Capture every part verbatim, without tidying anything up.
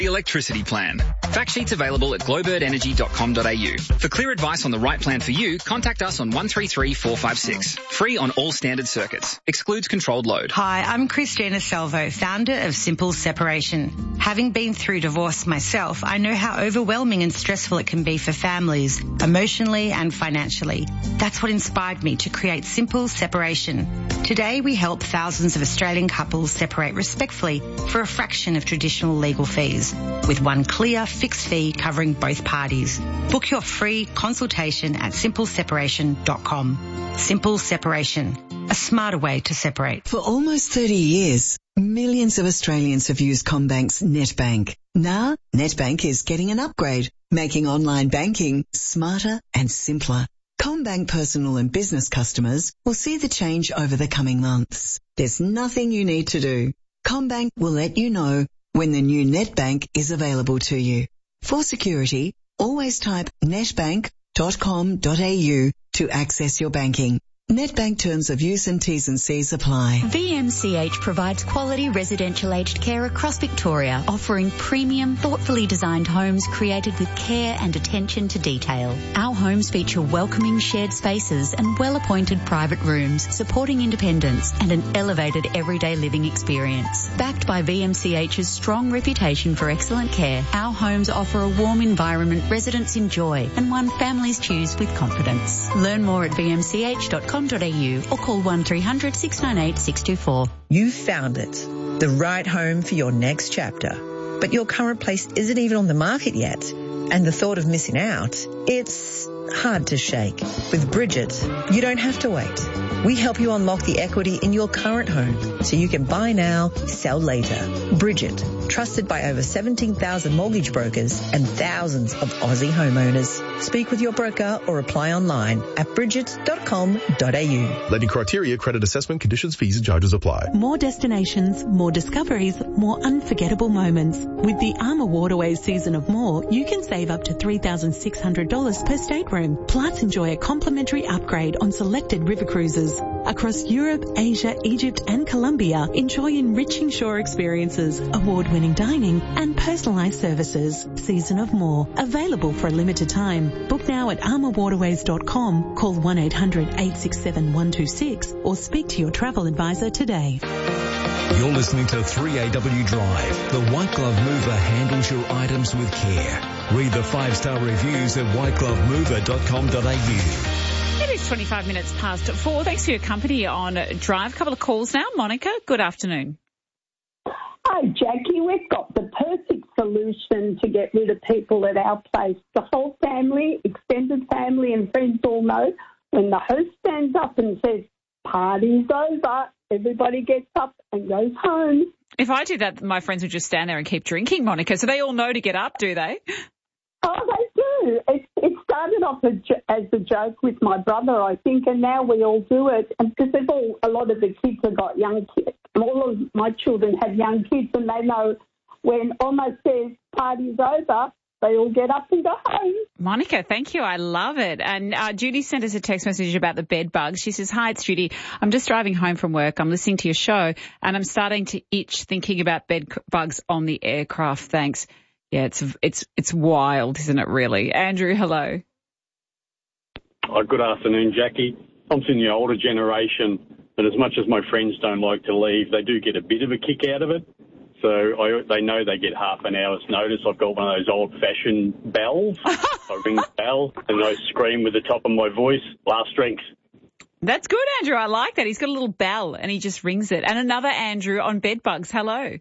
The Electricity Plan. Fact sheets available at glowbird energy dot com dot a u. For clear advice on the right plan for you, contact us on one three three four five six. Free on all standard circuits. Excludes controlled load. Hi, I'm Christina Salvo, founder of Simple Separation. Having been through divorce myself, I know how overwhelming and stressful it can be for families, emotionally and financially. That's what inspired me to create Simple Separation. Today, we help thousands of Australian couples separate respectfully for a fraction of traditional legal fees, with one clear, fixed fee covering both parties. Book your free consultation at simple separation dot com. Simple Separation, a smarter way to separate. For almost thirty years, millions of Australians have used CommBank's NetBank. Now, NetBank is getting an upgrade, making online banking smarter and simpler. CommBank personal and business customers will see the change over the coming months. There's nothing you need to do. CommBank will let you know when the new NetBank is available to you. For security, always type netbank dot com dot a u to access your banking. NetBank terms of use and T's and C's apply. V M C H provides quality residential aged care across Victoria, offering premium, thoughtfully designed homes created with care and attention to detail. Our homes feature welcoming shared spaces and well-appointed private rooms, supporting independence and an elevated everyday living experience. Backed by V M C H's strong reputation for excellent care, our homes offer a warm environment residents enjoy and one families choose with confidence. Learn more at v m c h dot com dot a u or call one three hundred six nine eight six two four. You've found it, the right home for your next chapter. But your current place isn't even on the market yet. And the thought of missing out, it's hard to shake. With Bridget, you don't have to wait. We help you unlock the equity in your current home so you can buy now, sell later. Bridget, trusted by over seventeen thousand mortgage brokers and thousands of Aussie homeowners. Speak with your broker or apply online at bridget dot com dot a u. Lending criteria, credit assessment, conditions, fees and charges apply. More destinations, more discoveries, more unforgettable moments. With the Armour Waterways Season of More, you can save up to three thousand six hundred dollars per stateroom. Plus, enjoy a complimentary upgrade on selected river cruises. Across Europe, Asia, Egypt and Colombia, enjoy enriching shore experiences, award-winning dining and personalised services. Season of More, available for a limited time. Book now at armour waterways dot com, call one eight hundred eight six seven one two six or speak to your travel advisor today. You're listening to three A W Drive. The White Glove Mover handles your items with care. Read the five-star reviews at white glove mover dot com dot a u. It is twenty-five minutes past four. Thanks for your company on Drive. A couple of calls now. Monica, good afternoon. Hi, Jackie. We've got the perfect solution to get rid of people at our place. The whole family, extended family and friends all know when the host stands up and says, party's over, everybody gets up and goes home. If I did that, my friends would just stand there and keep drinking, Monica. So they all know to get up, do they? Oh, they do. It, it started off as, as a joke with my brother, I think, and now we all do it. And because they've all, a lot of the kids have got young kids. All of my children have young kids, and they know when almost says party's over, they all get up and go home. Monica, thank you. I love it. And uh, Judy sent us a text message about the bed bugs. She says, hi, it's Judy. I'm just driving home from work. I'm listening to your show, and I'm starting to itch thinking about bed bugs on the aircraft. Thanks. Yeah, it's it's it's wild, isn't it, really? Andrew, hello. Oh, good afternoon, Jackie. I'm from the older generation, and as much as my friends don't like to leave, they do get a bit of a kick out of it. So I, they know they get half an hour's notice. I've got one of those old-fashioned bells. I ring the bell, and I scream with the top of my voice, last drinks. That's good, Andrew. I like that. He's got a little bell, and he just rings it. And another Andrew on bed bugs. Hello.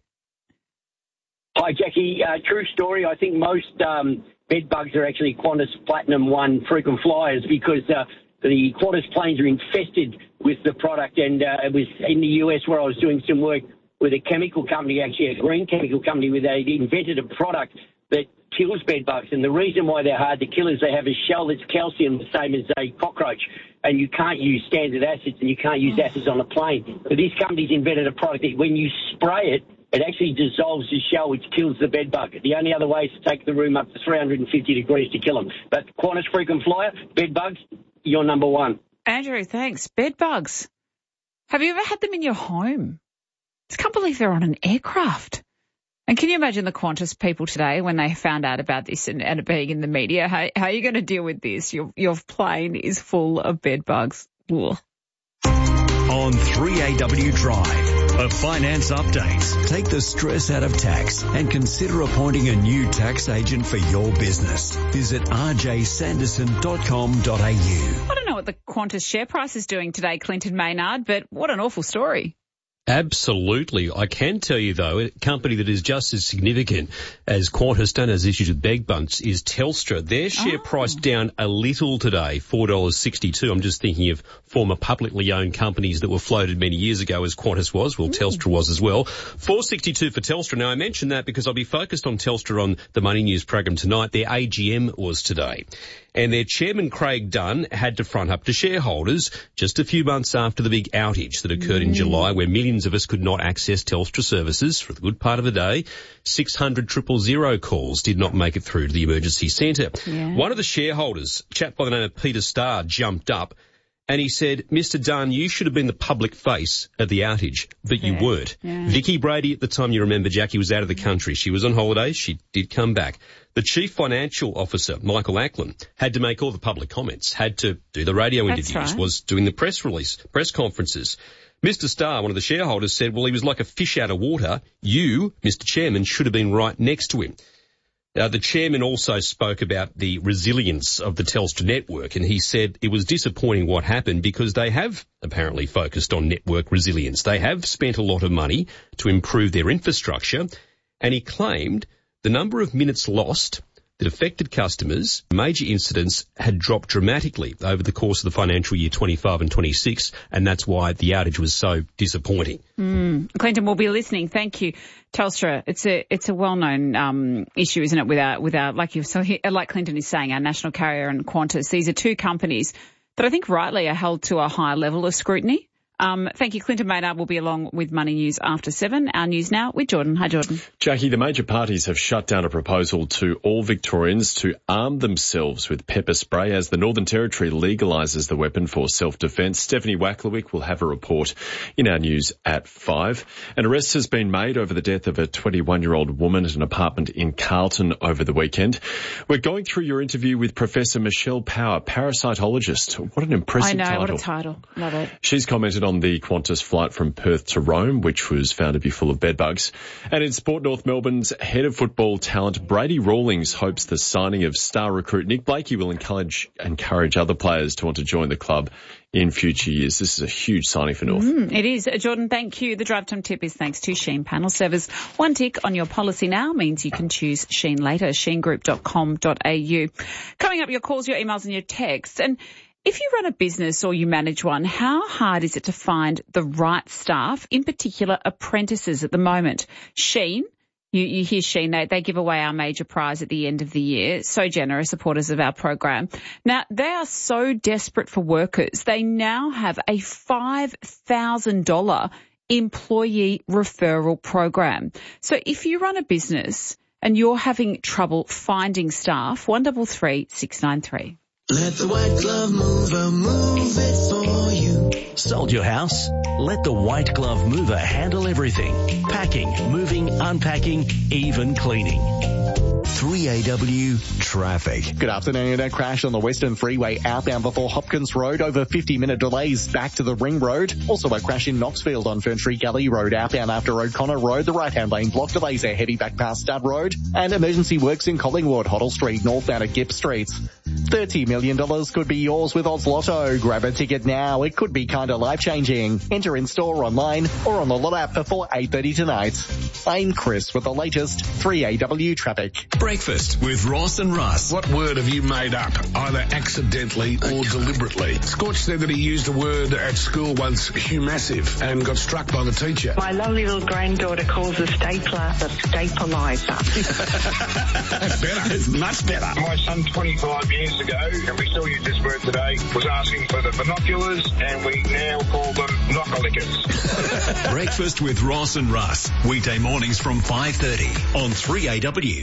Hi, Jackie. Uh, true story. I think most um, bed bugs are actually Qantas Platinum one frequent flyers because uh, the Qantas planes are infested with the product. And uh, it was in the U S where I was doing some work with a chemical company, actually a green chemical company, where they invented a product that kills bed bugs. And the reason why they're hard to kill is they have a shell that's calcium, the same as a cockroach. And you can't use standard acids and you can't use acids on a plane. But this company's invented a product that when you spray it, it actually dissolves the shell, which kills the bed bug. The only other way is to take the room up to three hundred fifty degrees to kill them. But Qantas frequent flyer, bed bugs, you're number one. Andrew, thanks. Bed bugs. Have you ever had them in your home? I can't believe they're on an aircraft. And can you imagine the Qantas people today when they found out about this and, and it being in the media? How, how are you going to deal with this? Your, your plane is full of bed bugs. Ugh. On three A W Drive, a finance update. Take the stress out of tax and consider appointing a new tax agent for your business. Visit r j sanderson dot com dot a u. I don't know what the Qantas share price is doing today, Clinton Maynard, but what an awful story. Absolutely. I can tell you, though, a company that is just as significant as Qantas and has issues with bed bugs is Telstra. Their share oh. price down a little today, four dollars sixty-two. I'm just thinking of former publicly owned companies that were floated many years ago as Qantas was. Well, mm. Telstra was as well. four dollars sixty-two for Telstra. Now, I mention that because I'll be focused on Telstra on the Money News program tonight. Their A G M was today. And their chairman, Craig Dunn, had to front up to shareholders just a few months after the big outage that occurred mm. in July, where millions of us could not access Telstra services for a good part of the day. six hundred triple zero calls did not make it through to the emergency centre. Yeah. One of the shareholders, a chap by the name of Peter Starr, jumped up and he said, Mister Dunn, you should have been the public face of the outage, but yeah. you weren't. Yeah. Vicky Brady, at the time, you remember, Jackie, was out of the country. She was on holidays. She did come back. The chief financial officer, Michael Ackland, had to make all the public comments, had to do the radio That's interviews, right. was doing the press release, press conferences. Mister Starr, one of the shareholders, said, well, he was like a fish out of water. You, Mister Chairman, should have been right next to him. Uh, the chairman also spoke about the resilience of the Telstra network, and he said it was disappointing what happened because they have apparently focused on network resilience. They have spent a lot of money to improve their infrastructure, and he claimed the number of minutes lost that affected customers, major incidents, had dropped dramatically over the course of the financial year twenty-five and twenty-six, and that's why the outage was so disappointing. Mm. Clinton will be listening. Thank you. Telstra, it's a it's a well-known um, issue, isn't it? Without without like you so he, like Clinton is saying, our national carrier and Qantas. These are two companies that I think rightly are held to a higher level of scrutiny. Um, thank you. Clinton Maynard will be along with Money News after seven. Our news now with Jordan. Hi, Jordan. Jackie, the major parties have shut down a proposal to all Victorians to arm themselves with pepper spray as the Northern Territory legalises the weapon for self-defence. Stephanie Wacklewick will have a report in our news at five. An arrest has been made over the death of a twenty-one-year-old woman at an apartment in Carlton over the weekend. We're going through your interview with Professor Michelle Power, parasitologist. What an impressive title. I know, title. What a title. Love it. She's commented on on the Qantas flight from Perth to Rome, which was found to be full of bedbugs. And in sport, North Melbourne's head of football talent, Brady Rawlings, hopes the signing of star recruit Nick Blakey will encourage, encourage other players to want to join the club in future years. This is a huge signing for North. Mm, it is. Jordan, thank you. The drive time tip is thanks to Sheen Panel Servers. One tick on your policy now means you can choose Sheen later, sheen group dot com dot a u. Coming up, your calls, your emails and your texts. And if you run a business or you manage one, how hard is it to find the right staff, in particular apprentices at the moment? Sheen, you, you hear Sheen, they, they give away our major prize at the end of the year. So generous supporters of our program. Now, they are so desperate for workers, they now have a five thousand dollars employee referral program. So if you run a business and you're having trouble finding staff, one three three, six nine three. Let the White Glove Mover move it for you. Sold your house? Let the White Glove Mover handle everything. Packing, moving, unpacking, even cleaning. three A W traffic. Good afternoon. A crash on the Western Freeway outbound before Hopkins Road. Over fifty minute delays back to the Ring Road. Also a crash in Knoxfield on Ferntree Gully Road outbound after O'Connor Road. The right-hand lane block delays are heavy back past Stud Road. And emergency works in Collingwood, Hoddle Street, northbound at Gipp Street. thirty million dollars could be yours with Oz Lotto. Grab a ticket now. It could be kind of life-changing. Enter in store, online, or on the Lot app before eight thirty tonight. I'm Chris with the latest three A W traffic. Breakfast with Ross and Russ. What word have you made up, either accidentally or deliberately? Scorch said that he used a word at school once, humassive, and got struck by the teacher. My lovely little granddaughter calls a stapler a stabilizer. That's better. It's much better. My son, twenty-five years ago, and we still use this word today, was asking for the binoculars, and we now call them knockalickers. Breakfast with Ross and Russ. Weekday mornings from five thirty on three A W.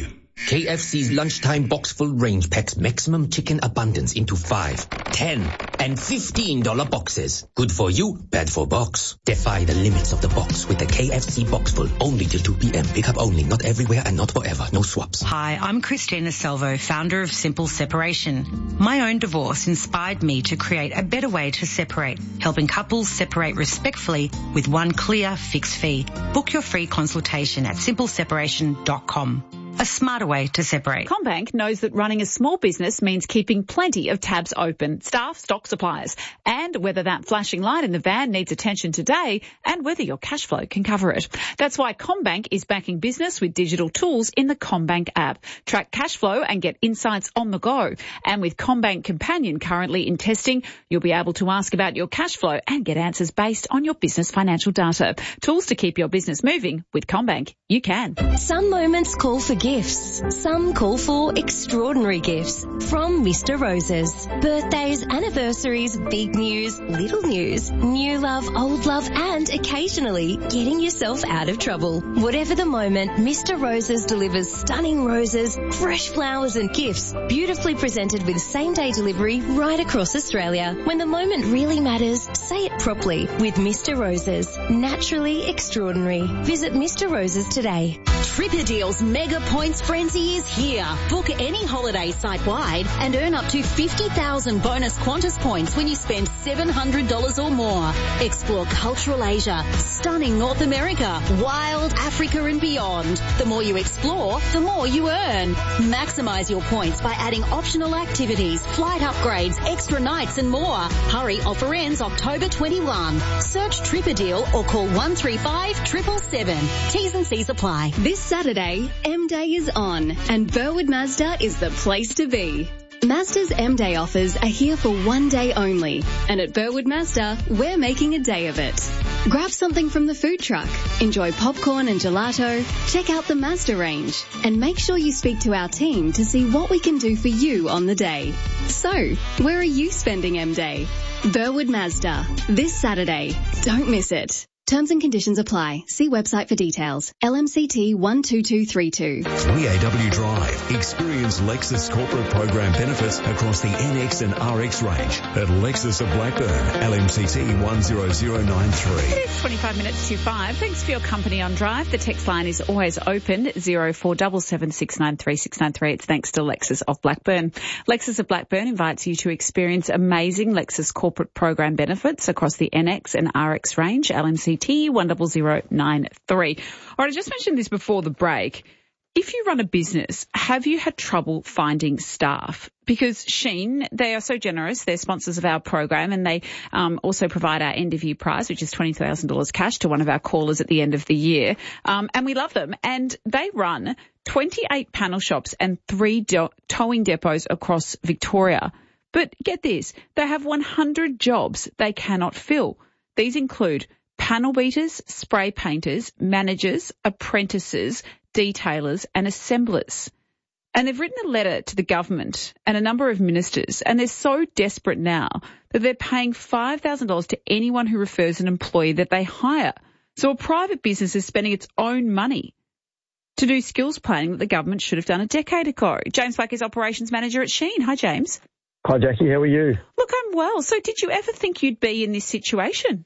K F C's lunchtime box full range packs maximum chicken abundance into five, ten, and fifteen dollar boxes. Good for you, bad for box. Defy the limits of the box with the K F C box full only till two p.m. Pickup only, not everywhere and not forever. No swaps. Hi, I'm Christina Salvo, founder of Simple Separation. My own divorce inspired me to create a better way to separate, helping couples separate respectfully with one clear fixed fee. Book your free consultation at simple separation dot com. A smarter way to separate. CommBank knows that running a small business means keeping plenty of tabs open, staff, stock, suppliers, and whether that flashing light in the van needs attention today and whether your cash flow can cover it. That's why CommBank is backing business with digital tools in the CommBank app. Track cash flow and get insights on the go. And with CommBank Companion currently in testing, you'll be able to ask about your cash flow and get answers based on your business financial data. Tools to keep your business moving with CommBank. You can. Some moments call for gifts. Some call for extraordinary gifts from Mister Roses. Birthdays, anniversaries, big news, little news, new love, old love, and occasionally getting yourself out of trouble. Whatever the moment, Mister Roses delivers stunning roses, fresh flowers and gifts, beautifully presented with same-day delivery right across Australia. When the moment really matters, say it properly with Mister Roses. Naturally extraordinary. Visit Mister Roses today. Tripper Deals Mega Points Frenzy is here. Book any holiday site-wide and earn up to fifty thousand bonus Qantas points when you spend seven hundred dollars or more. Explore cultural Asia, stunning North America, wild Africa and beyond. The more you explore, the more you earn. Maximise your points by adding optional activities, flight upgrades, extra nights and more. Hurry, offer ends October twenty-first. Search Tripper Deal or call one three five, seven seven seven. T's and C's apply. This Saturday, M-Day is on, and Burwood Mazda is the place to be. Mazda's M-Day offers are here for one day only, and at Burwood Mazda, we're making a day of it. Grab something from the food truck, enjoy popcorn and gelato, check out the Mazda range, and make sure you speak to our team to see what we can do for you on the day. So, where are you spending M-Day? Burwood Mazda, this Saturday. Don't miss it. Terms and conditions apply. See website for details. L M C T one two two three two. three A W Drive. Experience Lexus corporate program benefits across the N X and R X range at Lexus of Blackburn. L M C T one zero zero nine three. It is twenty-five minutes to five. Thanks for your company on Drive. The text line is always open, zero four seven seven six nine three six nine three. It's thanks to Lexus of Blackburn. Lexus of Blackburn invites you to experience amazing Lexus corporate program benefits across the N X and R X range. L M C T one zero zero nine three. All right, I just mentioned this before the break. If you run a business, have you had trouble finding staff? Because Shein, they are so generous. They're sponsors of our program, and they um, also provide our end-of-year prize, which is twenty thousand dollars cash to one of our callers at the end of the year. Um, and we love them. And they run twenty-eight panel shops and three do- towing depots across Victoria. But get this, they have one hundred jobs they cannot fill. These include panel beaters, spray painters, managers, apprentices, detailers and assemblers. And they've written a letter to the government and a number of ministers, and they're so desperate now that they're paying five thousand dollars to anyone who refers an employee that they hire. So a private business is spending its own money to do skills planning that the government should have done a decade ago. James Black is operations manager at Shein. Hi, James. Hi, Jackie. How are you? Look, I'm well. So did you ever think you'd be in this situation?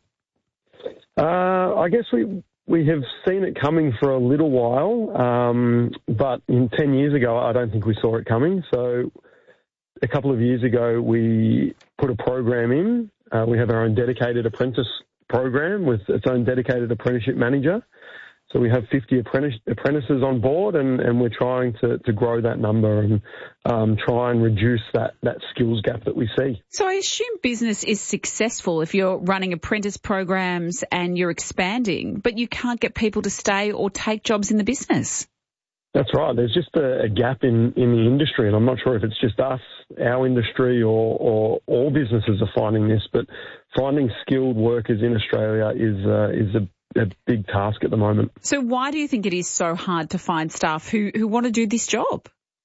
Uh, I guess we we have seen it coming for a little while, um, but in ten years ago, I don't think we saw it coming. So a couple of years ago, we put a program in. Uh, we have our own dedicated apprentice program with its own dedicated apprenticeship manager. So we have fifty apprentice, apprentices on board, and, and we're trying to, to grow that number and um, try and reduce that, that skills gap that we see. So I assume business is successful if you're running apprentice programs and you're expanding, but you can't get people to stay or take jobs in the business. That's right. There's just a, a gap in, in the industry, and I'm not sure if it's just us, our industry, or, or all businesses are finding this, but finding skilled workers in Australia is uh, is a a big task at the moment. So why do you think it is so hard to find staff who, who want to do this job?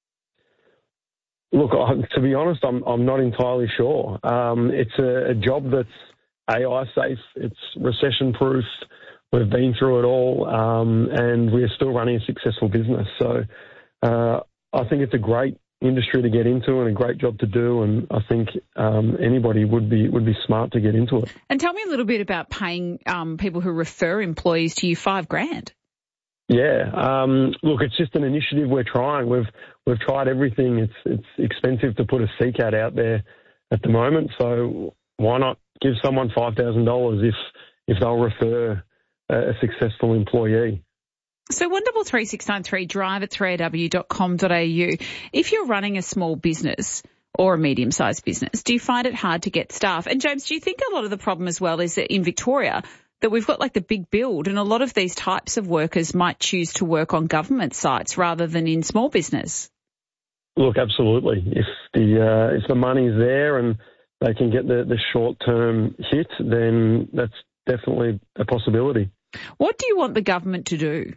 Look, to be honest, I'm I'm not entirely sure. Um, it's a, a job that's A I safe. It's recession proof. We've been through it all, um, and we're still running a successful business. So uh, I think it's a great industry to get into and a great job to do, and I think um, anybody would be would be smart to get into it. And tell me a little bit about paying um, people who refer employees to you five grand. Yeah, um, look, it's just an initiative we're trying. We've we've tried everything. It's it's expensive to put a C CAT out there at the moment, so why not give someone five thousand dollars if if they'll refer a, a successful employee? So one double three six nine three, drive at three A W dot com dot A U. If you're running a small business or a medium-sized business, do you find it hard to get staff? And James, do you think a lot of the problem as well is that in Victoria that we've got like the big build, and a lot of these types of workers might choose to work on government sites rather than in small business? Look, absolutely. If the uh, if the money's there and they can get the, the short-term hit, then that's definitely a possibility. What do you want the government to do?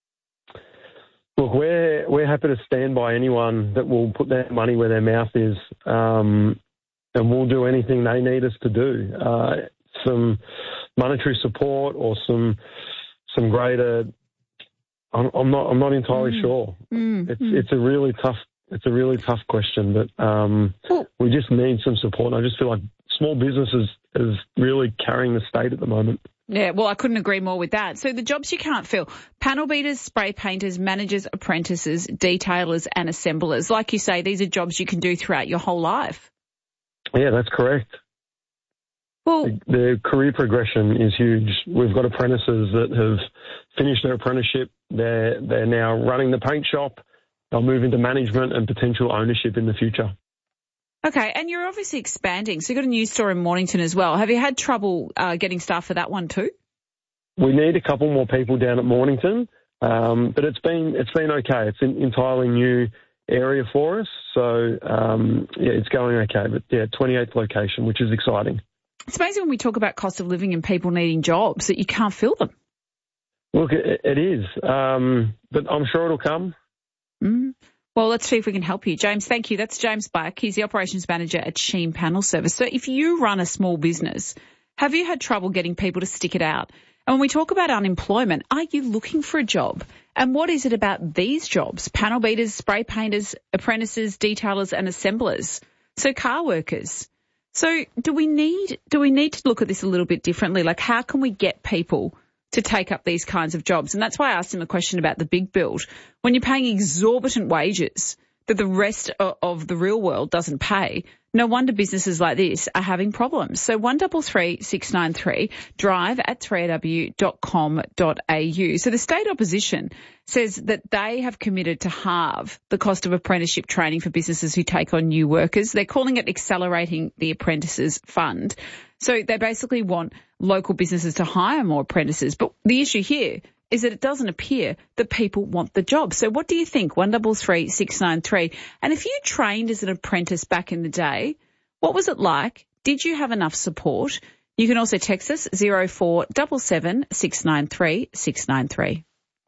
Look, we're we're happy to stand by anyone that will put their money where their mouth is, um, and we'll do anything they need us to do. Uh, some monetary support or some some greater. I'm, I'm not I'm not entirely mm. sure. Mm. It's mm. it's a really tough it's a really tough question, but um, we just need some support. And I just feel like small businesses is really carrying the state at the moment. Yeah, well, I couldn't agree more with that. So the jobs you can't fill: panel beaters, spray painters, managers, apprentices, detailers and assemblers. Like you say, these are jobs you can do throughout your whole life. Yeah, that's correct. Well, the, the career progression is huge. We've got apprentices that have finished their apprenticeship. They're, they're now running the paint shop. They'll move into management and potential ownership in the future. Okay, and you're obviously expanding. So you've got a new store in Mornington as well. Have you had trouble uh, getting staff for that one too? We need a couple more people down at Mornington, um, but it's been it's been okay. It's an entirely new area for us, so um, yeah, it's going okay. But yeah, twenty-eighth location, which is exciting. It's amazing when we talk about cost of living and people needing jobs that you can't fill them. Look, it, it is, um, but I'm sure it'll come. Mm. Well, let's see if we can help you. James, thank you. That's James Black. He's the operations manager at Sheen Panel Service. So if you run a small business, have you had trouble getting people to stick it out? And when we talk about unemployment, are you looking for a job? And what is it about these jobs? Panel beaters, spray painters, apprentices, detailers and assemblers. So car workers. So do we need, do we need to look at this a little bit differently? Like, how can we get people to take up these kinds of jobs? And that's why I asked him a question about the big build. When you're paying exorbitant wages that the rest of the real world doesn't pay, no wonder businesses like this are having problems. So one double three six nine three, drive at three A W dot com dot A U. So the state opposition says that they have committed to halve the cost of apprenticeship training for businesses who take on new workers. They're calling it Accelerating the Apprentices Fund. So they basically want local businesses to hire more apprentices. But the issue here is that it doesn't appear that people want the job. So what do you think? one double three six nine three. And if you trained as an apprentice back in the day, what was it like? Did you have enough support? You can also text us zero four seven seven six nine three six nine three.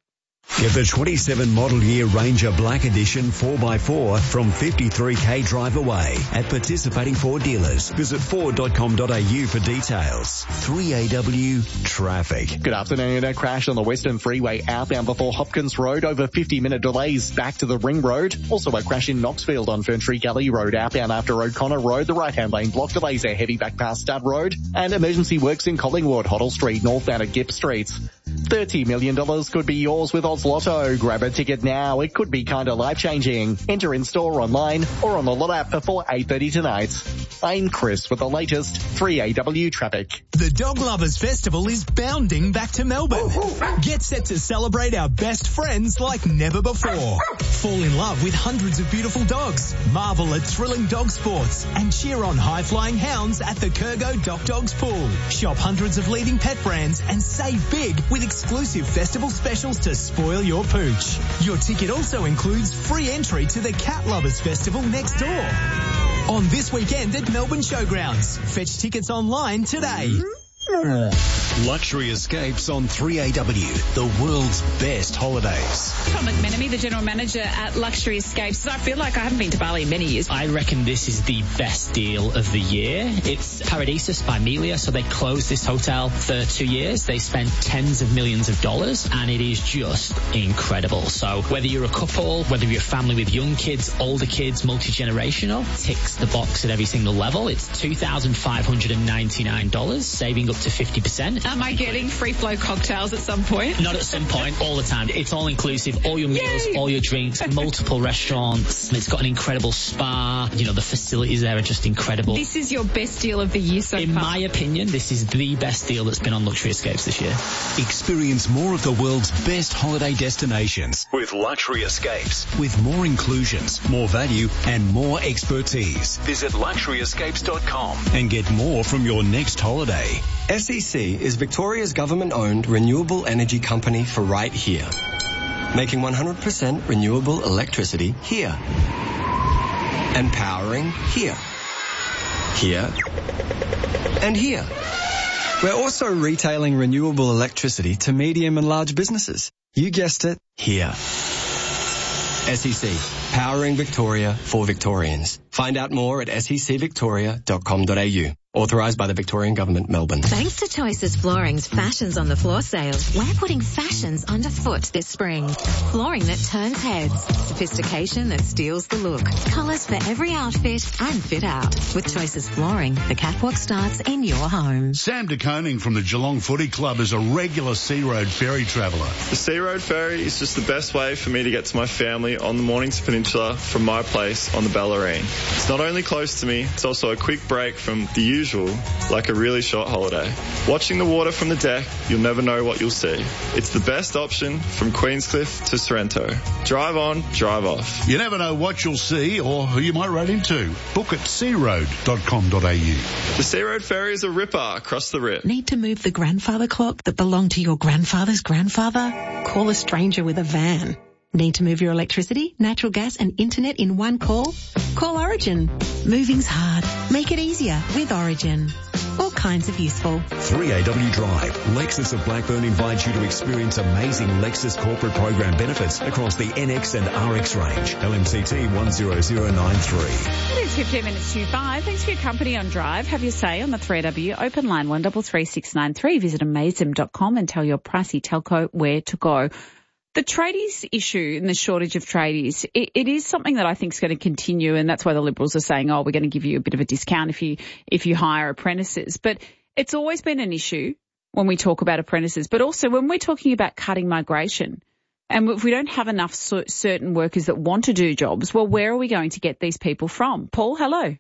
Get the twenty-seven model year Ranger Black Edition four by four from fifty-three k drive away at participating Ford dealers. Visit ford dot com dot A U for details. three A W Traffic. Good afternoon. A crash on the Western Freeway outbound before Hopkins Road. Over fifty minute delays back to the Ring Road. Also a crash in Knoxfield on Ferntree Gully Road outbound after O'Connor Road. The right hand lane block delays are heavy back past Stud Road. And emergency works in Collingwood, Hoddle Street, northbound at Gipp Street. thirty million dollars could be yours with Oz Lotto. Grab a ticket now. It could be kind of life-changing. Enter in store, online, or on the Lot app before eight thirty tonight. I'm Chris with the latest three A W traffic. The Dog Lovers Festival is bounding back to Melbourne. Get set to celebrate our best friends like never before. Fall in love with hundreds of beautiful dogs. Marvel at thrilling dog sports and cheer on high-flying hounds at the Kurgo Doc Dogs Pool. Shop hundreds of leading pet brands and save big with exclusive festival specials to spoil your pooch. Your ticket also includes free entry to the Cat Lovers Festival next door. On this weekend at Melbourne Showgrounds. Fetch tickets online today. Luxury Escapes on three A W, the world's best holidays. Tom McMenemy, the General Manager at Luxury Escapes. I feel like I haven't been to Bali in many years. I reckon this is the best deal of the year. It's Paradisus by Melia, so they closed this hotel for two years. They spent tens of millions of dollars, and it is just incredible. So whether you're a couple, whether you're a family with young kids, older kids, multi-generational, ticks the box at every single level. It's two thousand five hundred ninety-nine dollars, saving up to fifty percent. Am I getting free flow cocktails at some point? Not at some point, all the time. It's all inclusive, all your meals, Yay! all your drinks, multiple restaurants. It's got an incredible spa. You know, the facilities there are just incredible. This is your best deal of the year so In far. my opinion, this is the best deal that's been on Luxury Escapes this year. Experience more of the world's best holiday destinations with Luxury Escapes. With more inclusions, more value and more expertise. Visit luxury escapes dot com and get more from your next holiday. S E C is Victoria's government-owned renewable energy company for right here. Making one hundred percent renewable electricity here. And powering here. Here. And here. We're also retailing renewable electricity to medium and large businesses. You guessed it, here. S E C, powering Victoria for Victorians. Find out more at s e c victoria dot com dot a u. Authorised by the Victorian Government, Melbourne. Thanks to Choices Flooring's Fashions on the Floor sale, we're putting fashions underfoot this spring. Flooring that turns heads, sophistication that steals the look, colours for every outfit and fit out. With Choices Flooring, the catwalk starts in your home. Sam de Koning from the Geelong Footy Club is a regular Sea Road ferry traveller. The Sea Road ferry is just the best way for me to get to my family on the Mornington Peninsula from my place on the Bellarine. It's not only close to me, it's also a quick break from the usual, like a really short holiday. Watching the water from the deck, you'll never know what you'll see. It's the best option from Queenscliff to Sorrento. Drive on, drive off. You never know what you'll see or who you might run into. Book at sea road dot com dot a u. The Sea Road ferry is a ripper across the rip. Need to move the grandfather clock that belonged to your grandfather's grandfather? Call a stranger with a van. Need to move your electricity, natural gas and internet in one call? Call Origin. Moving's hard. Make it easier with Origin. All kinds of useful. three A W Drive. Lexus of Blackburn invites you to experience amazing Lexus corporate program benefits across the N X and R X range. L M C T one zero zero nine three. It is fifteen minutes to five. Thanks for your company on Drive. Have your say on the three A W open line one three three six nine three. Visit amazem dot com and tell your pricey telco where to go. The tradies issue and the shortage of tradies, it, it is something that I think is going to continue, and that's why the Liberals are saying, oh, we're going to give you a bit of a discount if you if you hire apprentices. But it's always been an issue when we talk about apprentices, but also when we're talking about cutting migration. And if we don't have enough so, certain workers that want to do jobs, well, where are we going to get these people from? Paul, hello.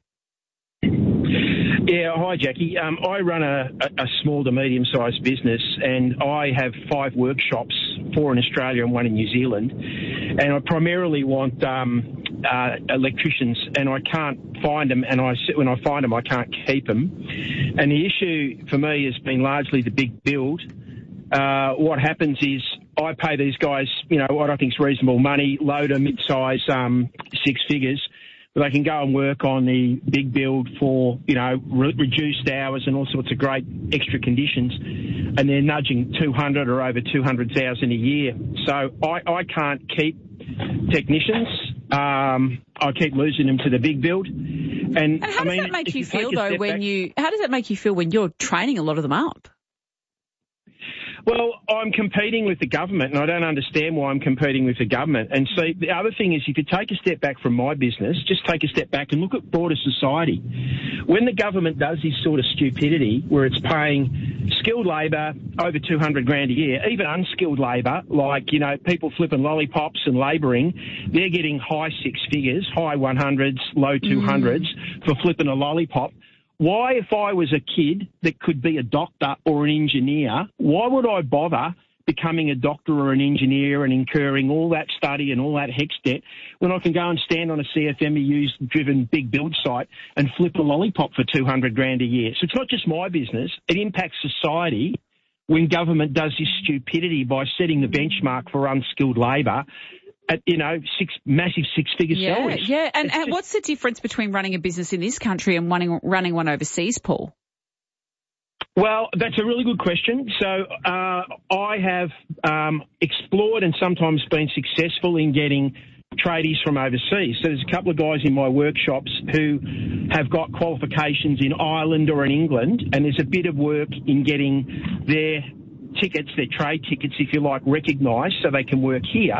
Yeah, hi, Jackie. Um, I run a, a small to medium-sized business, and I have five workshops, four in Australia and one in New Zealand. And I primarily want um, uh, electricians, and I can't find them. And I when I find them, I can't keep them. And the issue for me has been largely the big build. Uh, what happens is I pay these guys, you know, what I think is reasonable money, low to mid-size, um, six figures. They can go and work on the big build for, you know, re- reduced hours and all sorts of great extra conditions, and they're nudging two hundred or over two hundred thousand a year. So I, I can't keep technicians. Um, I keep losing them to the big build. And, and how I does mean, that make you you feel take a though step when back, you? How does that make you feel when you're training a lot of them up? Well, I'm competing with the government, and I don't understand why I'm competing with the government. And see, the other thing is, if you take a step back from my business, just take a step back and look at broader society. When the government does this sort of stupidity, where it's paying skilled labour over two hundred grand a year, even unskilled labour, like, you know, people flipping lollipops and labouring, they're getting high six figures, high one hundreds, low two hundreds mm. for flipping a lollipop. Why, if I was a kid that could be a doctor or an engineer, why would I bother becoming a doctor or an engineer and incurring all that study and all that HECS debt when I can go and stand on a C F M E U-driven big build site and flip a lollipop for two hundred grand a year? So it's not just my business. It impacts society when government does this stupidity by setting the benchmark for unskilled labour at, you know, six massive six-figure yeah, salaries. Yeah, and, It's and just, what's the difference between running a business in this country and running, running one overseas, Paul? Well, that's a really good question. So uh, I have um, explored and sometimes been successful in getting tradies from overseas. So there's a couple of guys in my workshops who have got qualifications in Ireland or in England, and there's a bit of work in getting their tickets, their trade tickets, if you like, recognised so they can work here.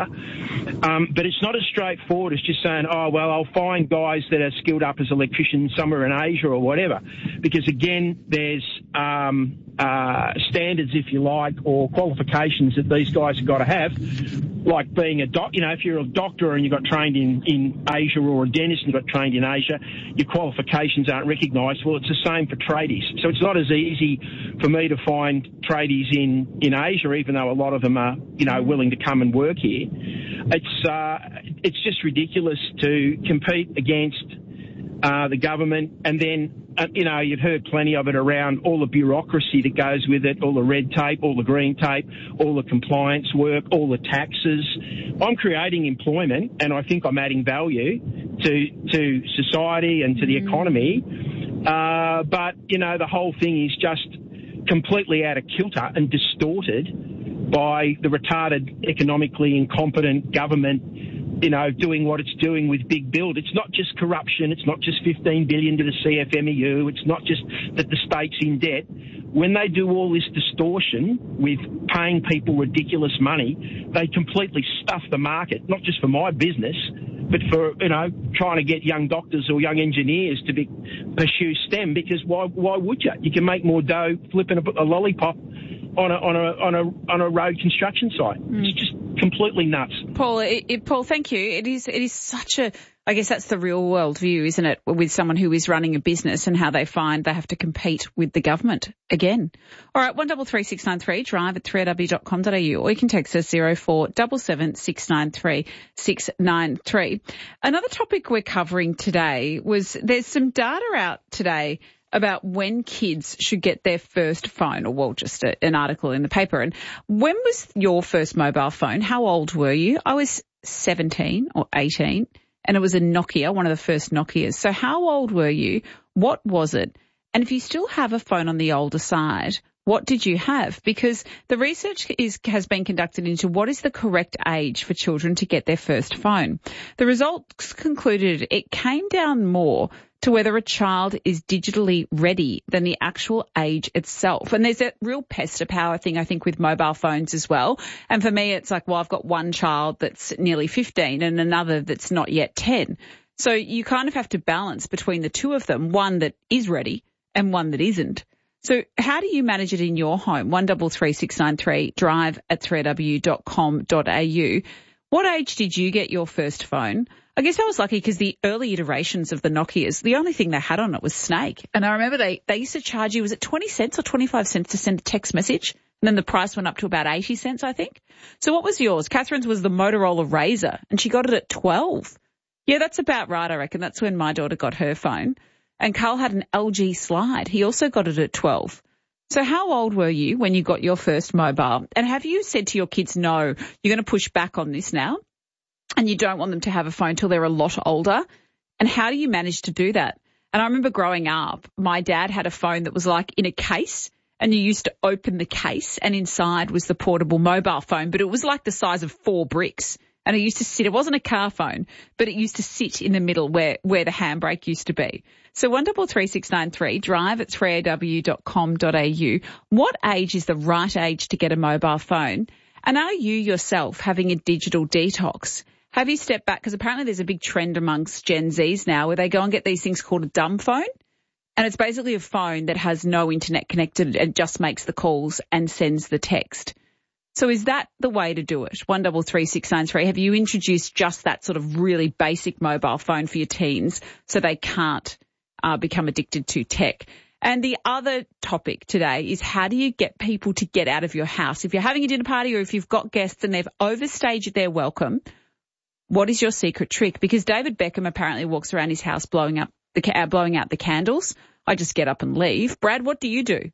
Um, but it's not as straightforward as just saying, oh, well, I'll find guys that are skilled up as electricians somewhere in Asia or whatever. Because, again, there's um, uh, standards, if you like, or qualifications that these guys have got to have, like being a doc. You know, if you're a doctor and you got trained in, in Asia, or a dentist and you got trained in Asia, your qualifications aren't recognised. Well, it's the same for tradies. So it's not as easy for me to find tradies in in Asia, even though a lot of them are, you know, willing to come and work here. It's uh, it's just ridiculous to compete against uh, the government, and then, uh, you know, you've heard plenty of it around all the bureaucracy that goes with it, all the red tape, all the green tape, all the compliance work, all the taxes. I'm creating employment, and I think I'm adding value to to society and to the economy. Uh, but, you know, the whole thing is just completely out of kilter and distorted by the retarded, economically incompetent government, you know, doing what it's doing with big build. It's not just corruption. It's not just fifteen billion dollars to the C F M E U. It's not just that the state's in debt. When they do all this distortion with paying people ridiculous money, they completely stuff the market, not just for my business, but for, you know, trying to get young doctors or young engineers to be, pursue STEM, because why why would you? You can make more dough flipping a, a lollipop on a on a on a on a road construction site. Mm. It's just completely nuts. Paul, it, it, Paul, thank you. It is it is such a, I guess that's the real world view, isn't it, with someone who is running a business and how they find they have to compete with the government again. All right, one double three six nine three, drive at three a w dot com dot a u, or you can text us zero four seven seven six nine three six nine three. Another topic we're covering today was there's some data out today about when kids should get their first phone, or, well, just a, an article in the paper. And when was your first mobile phone? How old were you? I was seventeen or eighteen. And it was a Nokia, one of the first Nokias. So how old were you? What was it? And if you still have a phone on the older side, what did you have? Because the research is, has been conducted into what is the correct age for children to get their first phone. The results concluded it came down more to whether a child is digitally ready than the actual age itself. And there's a real pester power thing, I think, with mobile phones as well. And for me, it's like, well, I've got one child that's nearly fifteen and another that's not yet ten. So you kind of have to balance between the two of them, one that is ready and one that isn't. So how do you manage it in your home? one double three six nine three, drive at three a w dot com dot a u. What age did you get your first phone? I guess I was lucky because the early iterations of the Nokias, the only thing they had on it was Snake. And I remember they, they used to charge you, was it twenty cents or twenty-five cents to send a text message? And then the price went up to about eighty cents, I think. So what was yours? Catherine's was the Motorola Razr, and she got it at twelve. Yeah, that's about right, I reckon. That's when my daughter got her phone. And Carl had an L G Slide. He also got it at twelve. So how old were you when you got your first mobile? And have you said to your kids, no, you're going to push back on this now, and you don't want them to have a phone till they're a lot older? And how do you manage to do that? And I remember growing up, my dad had a phone that was like in a case, and you used to open the case, and inside was the portable mobile phone, but it was like the size of four bricks. And it used to sit, it wasn't a car phone, but it used to sit in the middle where, where the handbrake used to be. So one double three six nine three, drive at three a w dot com dot a u. What age is the right age to get a mobile phone? And are you yourself having a digital detox? Have you stepped back? Because apparently there's a big trend amongst Gen Zs now where they go and get these things called a dumb phone. And it's basically a phone that has no internet connected and just makes the calls and sends the text. So is that the way to do it? one double three six nine three. Have you introduced just that sort of really basic mobile phone for your teens so they can't uh, become addicted to tech? And the other topic today is how do you get people to get out of your house? If you're having a dinner party or if you've got guests and they've overstayed their welcome, what is your secret trick? Because David Beckham apparently walks around his house blowing up the uh, blowing out the candles. I just get up and leave. Brad, what do you do?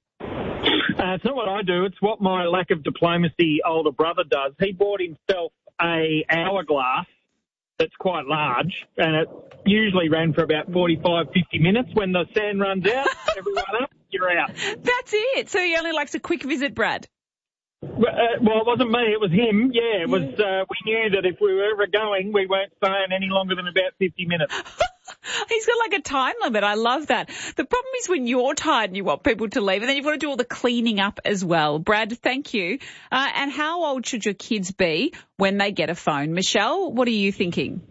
Uh, it's not what I do. It's what my lack of diplomacy older brother does. He bought himself a hourglass that's quite large, and it usually ran for about forty-five, fifty minutes. When the sand runs out, everyone up, you're out. That's it. So he only likes a quick visit, Brad. Well, uh, well, it wasn't me, it was him. Yeah, it was. Uh, we knew that if we were ever going, we weren't staying any longer than about fifty minutes. He's got like a time limit. I love that. The problem is when you're tired and you want people to leave, and then you've got to do all the cleaning up as well. Brad, thank you. Uh, and how old should your kids be when they get a phone? Michelle, what are you thinking?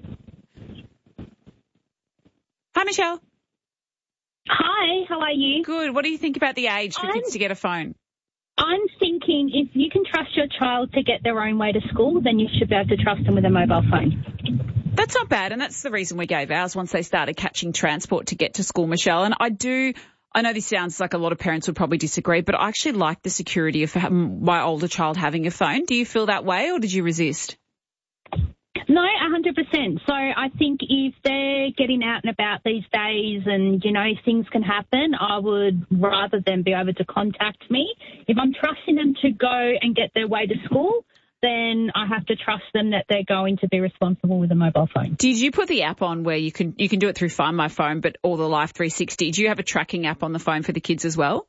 Hi, Michelle. Hi, how are you? Good. What do you think about the age for I'm, kids to get a phone? I'm thinking if you can trust your child to get their own way to school, then you should be able to trust them with a mobile phone. That's not bad, and that's the reason we gave ours once they started catching transport to get to school, Michelle. And I do, I know this sounds like a lot of parents would probably disagree, but I actually like the security of my older child having a phone. Do you feel that way, or did you resist? No, one hundred percent. So I think if they're getting out and about these days and, you know, things can happen, I would rather them be able to contact me. If I'm trusting them to go and get their way to school, then I have to trust them that they're going to be responsible with a mobile phone. Did you put the app on where you can you can do it through Find My Phone, but or the Life three sixty? Do you have a tracking app on the phone for the kids as well?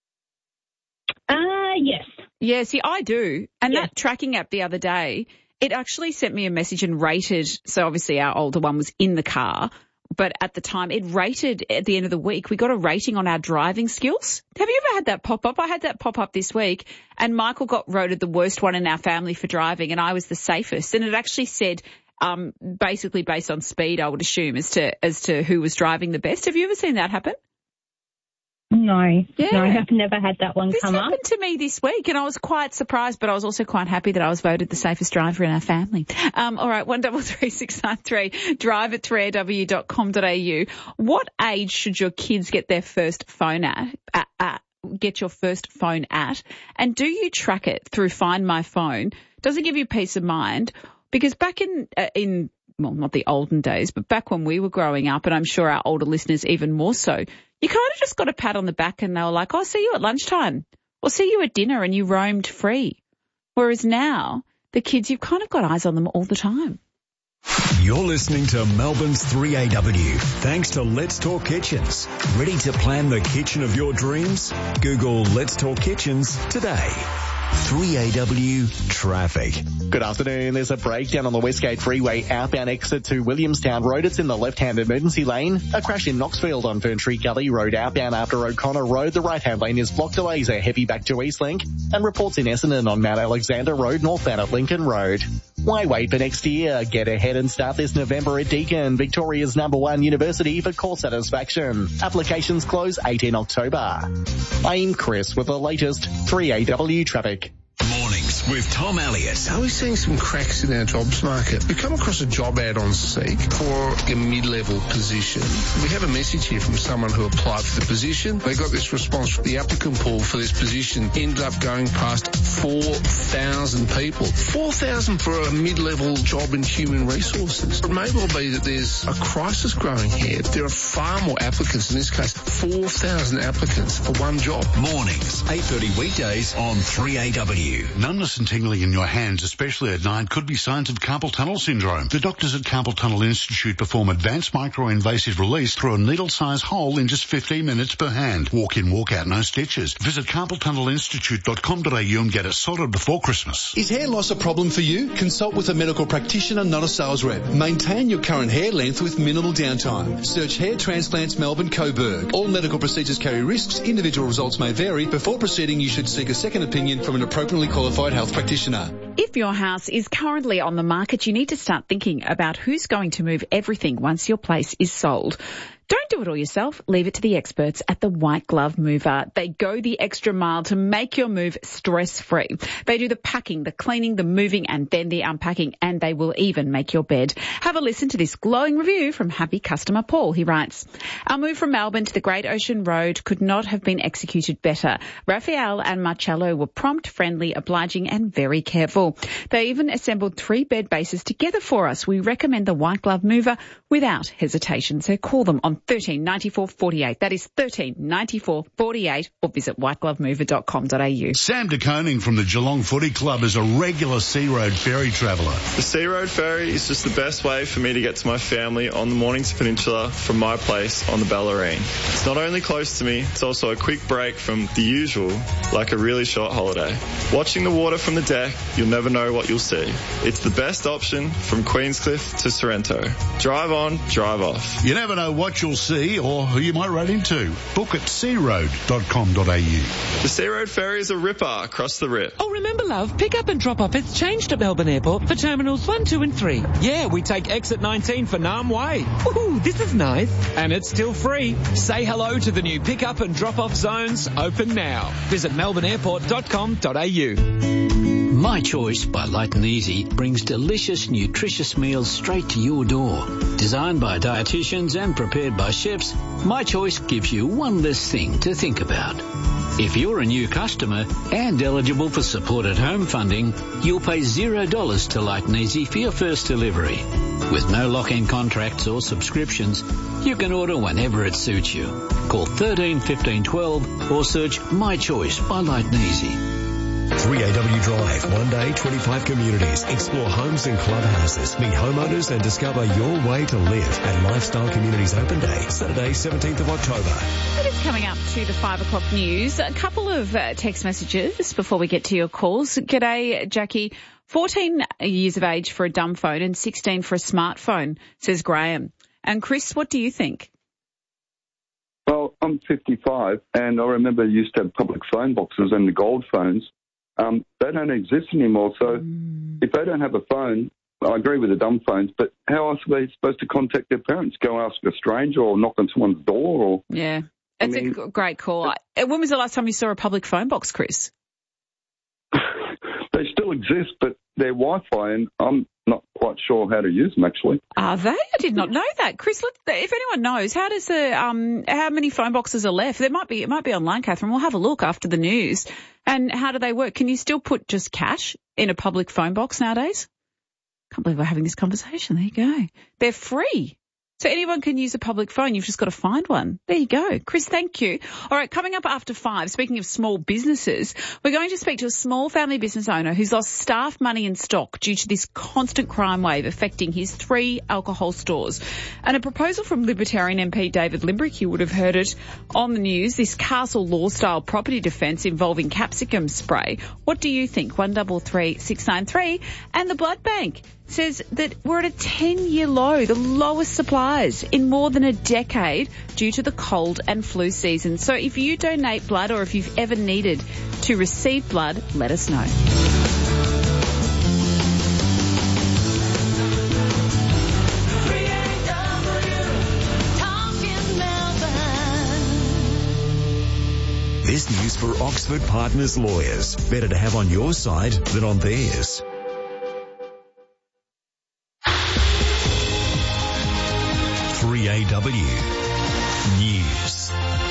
Uh, yes. Yeah, see, I do. And yes. That tracking app the other day, it actually sent me a message and rated, so obviously our older one was in the car, but at the time it rated at the end of the week, we got a rating on our driving skills. Have you ever had that pop up? I had that pop up this week, and Michael got voted the worst one in our family for driving, and I was the safest. And it actually said, um, basically based on speed, I would assume, as to as to who was driving the best. Have you ever seen that happen? No, yeah. no, I've never had that one this come up. This happened to me this week, and I was quite surprised, but I was also quite happy that I was voted the safest driver in our family. Um, all right, one double three six nine three, drive at three A W dot com dot A U. What age should your kids get their first phone at, at, at? Get your first phone at? And do you track it through Find My Phone? Does it give you peace of mind? Because back in uh, in well, not the olden days, but back when we were growing up, and I'm sure our older listeners even more so, you kind of just got a pat on the back and they were like, oh, see you at lunchtime or see you at dinner, and you roamed free. Whereas now, the kids, you've kind of got eyes on them all the time. You're listening to Melbourne's three A W, thanks to Let's Talk Kitchens. Ready to plan the kitchen of your dreams? Google Let's Talk Kitchens today. three A W traffic. Good afternoon. There's a breakdown on the Westgate Freeway outbound exit to Williamstown Road. It's in the left-hand emergency lane. A crash in Knoxfield on Ferntree Gully Road outbound after O'Connor Road. The right-hand lane is blocked. Delays are heavy back to Eastlink. And reports in Essendon on Mount Alexander Road northbound at Lincoln Road. Why wait for next year? Get ahead and start this November at Deakin, Victoria's number one university for course satisfaction. Applications close eighteenth October. I'm Chris with the latest three A W traffic. Mornings with Tom Elliott. Are we seeing some cracks in our jobs market? We come across a job ad on Seek for a mid-level position. We have a message here from someone who applied for the position. They got this response from the applicant pool for this position ended up going past four thousand people. four thousand for a mid-level job in human resources. It may well be that there's a crisis growing here. There are far more applicants, in this case, four thousand applicants for one job. Mornings, eight thirty weekdays on three A W. Numbness and tingling in your hands, especially at night, could be signs of carpal tunnel syndrome. The doctors at Carpal Tunnel Institute perform advanced micro-invasive release through a needle-sized hole in just fifteen minutes per hand. Walk in, walk out, no stitches. Visit carpal tunnel institute dot com dot A U and get it sorted before Christmas. Is hair loss a problem for you? Consult with a medical practitioner, not a sales rep. Maintain your current hair length with minimal downtime. Search Hair Transplants Melbourne Coburg. All medical procedures carry risks. Individual results may vary. Before proceeding, you should seek a second opinion from an appropriately qualified health practitioner. If your house is currently on the market, you need to start thinking about who's going to move everything once your place is sold. Don't do it all yourself. Leave it to the experts at the White Glove Mover. They go the extra mile to make your move stress-free. They do the packing, the cleaning, the moving, and then the unpacking, and they will even make your bed. Have a listen to this glowing review from happy customer Paul. He writes, our move from Melbourne to the Great Ocean Road could not have been executed better. Raphael and Marcello were prompt, friendly, obliging, and very careful. beautiful. They even assembled three bed bases together for us. We recommend the White Glove Mover without hesitation. So call them on thirteen ninety-four forty-eight. That is thirteen ninety-four forty-eight, or visit white glove mover dot com dot a u. Sam de Koning from the Geelong Footy Club is a regular Sea Road ferry traveller. The Sea Road ferry is just the best way for me to get to my family on the Mornington Peninsula from my place on the Bellarine. It's not only close to me, it's also a quick break from the usual, like a really short holiday. Watching the water from the deck, you'll never know what you'll see. It's the best option from Queenscliff to Sorrento. Drive on, drive off. You never know what you'll see or who you might run into. Book at sea road dot com dot a u. The Sea Road ferry is a ripper across the rip. Oh, remember, love, pick up and drop off. It's changed at Melbourne Airport for terminals one, two and three. Yeah, we take exit nineteen for Nam Way. Ooh, this is nice. And it's still free. Say hello to the new pick up and drop off zones, open now. Visit melbourne airport dot com dot a u. My Choice by Light and Easy brings delicious, nutritious meals straight to your door. Designed by dietitians and prepared by chefs, My Choice gives you one less thing to think about. If you're a new customer and eligible for supported home funding, you'll pay zero dollars to Light and Easy for your first delivery. With no lock-in contracts or subscriptions, you can order whenever it suits you. Call thirteen fifteen twelve or search My Choice by Light and Easy. three A W Drive, one day, twenty-five communities. Explore homes and clubhouses. Meet homeowners and discover your way to live at Lifestyle Communities Open Day, Saturday, seventeenth of October. It is coming up to the five o'clock news. A couple of uh, text messages before we get to your calls. G'day, Jackie. fourteen years of age for a dumb phone and sixteen for a smartphone, says Graham. And Chris, what do you think? Well, I'm fifty-five, and I remember you used to have public phone boxes and the gold phones. Um, they don't exist anymore. So mm. if they don't have a phone, I agree with the dumb phones, but how else are they supposed to contact their parents? Go ask a stranger or knock on someone's door? Or Yeah, it's I mean, a great call. When was the last time you saw a public phone box, Chris? They still exist, but they're Wi-Fi, and I'm not quite sure how to use them, actually. Are they? I did not know that. Chris, look, if anyone knows, how does the, um, how many phone boxes are left? There might be, it might be online, Catherine. We'll have a look after the news. And how do they work? Can you still put just cash in a public phone box nowadays? Can't believe we're having this conversation. There you go. They're free. So anyone can use a public phone. You've just got to find one. There you go. Chris, thank you. All right, coming up after five, speaking of small businesses, we're going to speak to a small family business owner who's lost staff, money and stock due to this constant crime wave affecting his three alcohol stores. And a proposal from Libertarian M P David Limbrick, you would have heard it on the news, this Castle Law-style property defence involving capsicum spray. What do you think? one double three six nine three. And the Blood Bank says that we're at a ten-year low, the lowest supplies in more than a decade due to the cold and flu season. So if you donate blood or if you've ever needed to receive blood, let us know. This news for Oxford Partners Lawyers. Better to have on your side than on theirs. three A W News.